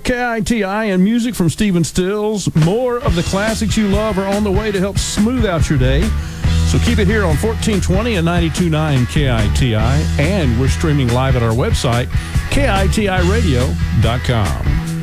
KITI and music from Stephen Stills. More of the classics you love are on the way to help smooth out your day. So keep it here on 1420 and 92.9 KITI. And we're streaming live at our website, kitiradio.com.